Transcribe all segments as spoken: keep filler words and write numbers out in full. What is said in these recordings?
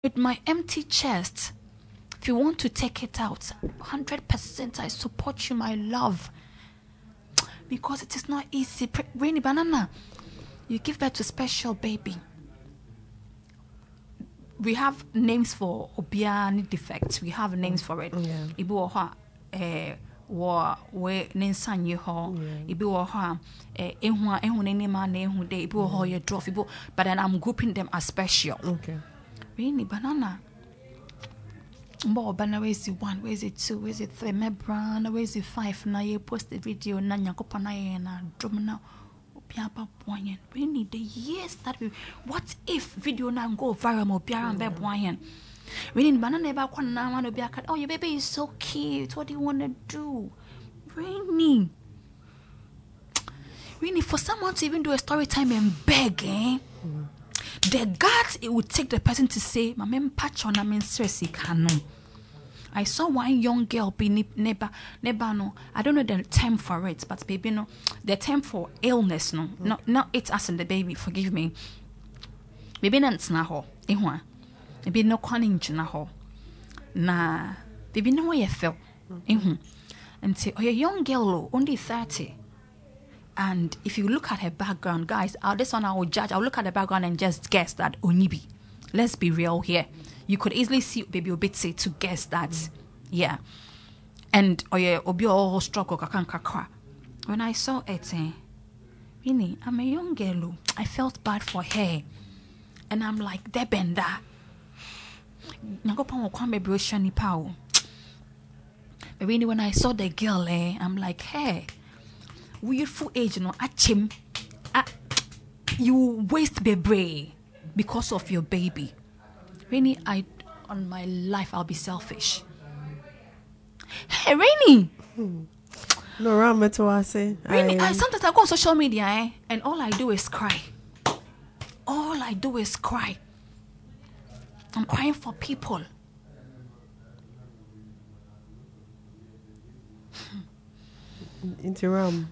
with my empty chest. If you want to take it out, one hundred percent I support you, my love. Because it is not easy. Rainy Banana, you give birth to a special baby. We have names for obiani defects. We have names for it. Ibu oha eh wa we nensanyi ho. Ibu oha eh ehua ehun eni ma na ehun de. Ibu oha ye dwarf. Ibu, but then I'm grouping them as special. Okay. Rainy Banana. Mbo bana where is it one, where is it two, where is it three, me brand, where is it five, na ye post the video, na nyakopa na ye na drum na obiaba boyen. We need the years that we, what if video na go viral mo obiara mbe boyen. We need banana eba kwa na man obiaka, oh your baby is so cute, what do you want to do? Really? Really, for someone to even do a story time and beg, eh? Mm. The guts it would take the person to say, "My mem patch on a men stressy canon." I saw one young girl be neighbor, neighbor no. I don't know the term for it, but baby no, the term for illness no, mm. not not it as in the baby. Forgive me. Baby nants na ho, ehwa. Baby no calling na ho. Na baby no way fell, ehwa. And say, oh, a young girl, only thirty. And if you look at her background, guys, uh, this one I will judge. I'll look at the background and just guess that Onibi. Let's be real here. You could easily see Baby Obitse to guess that. Mm. Yeah. And oh yeah, Obi all struggle kakan kakra. When I saw it, eh, really, I'm a young girl. I felt bad for her. And I'm like, Debenda. Nyagopan wakwan baby oshani pao. But really, when I saw the girl, eh, I'm like, hey. Youthful age, you know, achim, ah, you waste baby because of your baby. Rainy, I, on my life, I'll be selfish. Hey, Rainy. Hmm. No, Ram, to I say. Rainy, I, I sometimes I go on social media, eh, and all I do is cry. All I do is cry. I'm crying for people. Into Ram.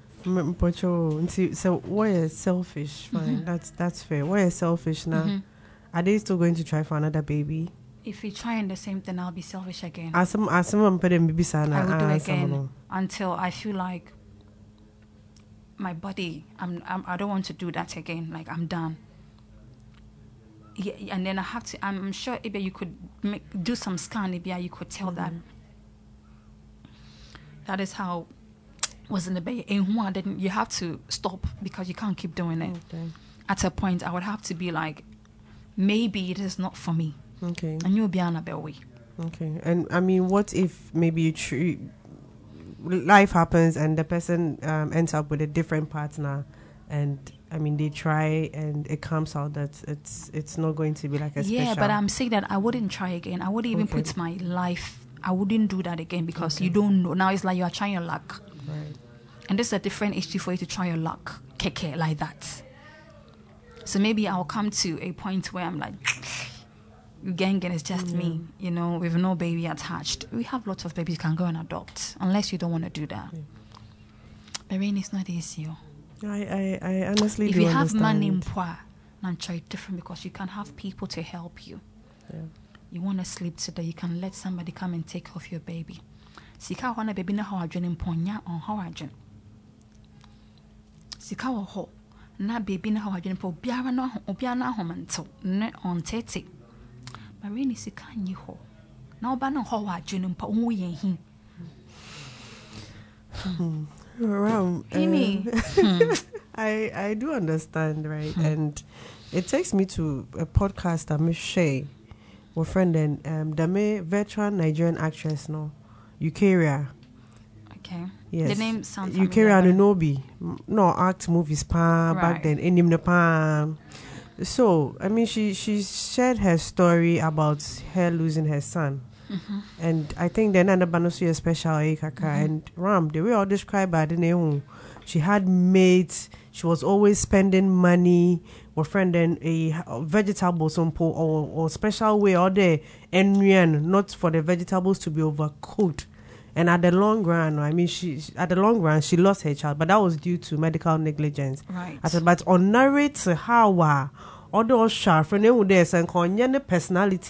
So why is selfish? Fine, mm-hmm. that's that's fair. Why is selfish now? Mm-hmm. Are they still going to try for another baby? If we try in the same thing, I'll be selfish again. As some as someone put in baby sana. I will do it again until I feel like my body. I'm, I'm I don't want to do that again. Like I'm done. Yeah, and then I have to. I'm sure maybe you could make, do some scan. Maybe you could tell mm-hmm. that. That is how. Was in the bay in one, then you have to stop because you can't keep doing it. Okay. At a point, I would have to be like, maybe it is not for me. Okay. And you'll be on a way. Okay. And I mean, what if maybe you tr- life happens and the person um, ends up with a different partner, and I mean they try and it comes out that it's it's not going to be like a yeah, special. but I'm saying that I wouldn't try again. I wouldn't even okay. put my life. I wouldn't do that again because okay. you don't know. Now it's like you are trying your luck. Right. And this is a different issue for you to try your luck, keke, like that. So maybe I'll come to a point where I'm like, Gengen is just mm-hmm. me, you know, with no baby attached. We have lots of babies you can go and adopt, unless you don't want to do that. Yeah. But really, it's not easy. I, I, I honestly if do you have understand. money in poor, I'm trying different because you can have people to help you. Yeah. You want to sleep today, you can let somebody come and take off your baby. Sika wana baby na how I join in ponya on how I join. Sika wo ho na baby na how I join po biara na obiara na ho manto ne on tete. Marine sika nyi ho. Na oba na how I join po wo yen hin. Ram, uh, I I do understand, right? Hmm. And it takes me to a podcast I'm Shay, our friend and um the veteran Nigerian actress no, Eukaria. Okay. Yes. The name sounds Eukaria Anunobi. No act movies pa right. Back then in him pa. So I mean she she shared her story about her losing her son. Mm-hmm. And I think then and Banosu special Kaka mm-hmm. and Ram, the way I describe her, the she had mates, she was always spending money, or friend and a vegetables or, or special way or there and not for the vegetables to be overcooked. And at the long run, I mean, she at the long run, she lost her child, but that was due to medical negligence. Right. I said, but on narrate how Although sharp, and then would there and personality